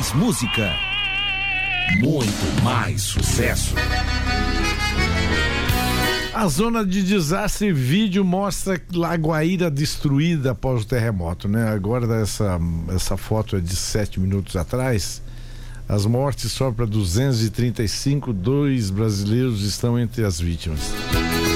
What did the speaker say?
mais música. Muito mais sucesso. A zona de desastre, vídeo mostra Lagoaíra destruída após o terremoto, né? Agora essa foto é de 7 minutos atrás. As mortes sobem para 235, 2 brasileiros estão entre as vítimas.